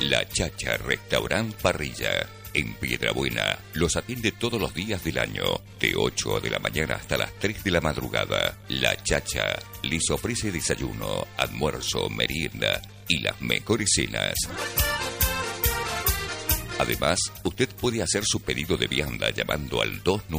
La Chacha Restaurant Parrilla. En Piedrabuena los atiende todos los días del año, de 8 de la mañana hasta las 3 de la madrugada. La Chacha les ofrece desayuno, almuerzo, merienda y las mejores cenas. Además, usted puede hacer su pedido de vianda llamando al 29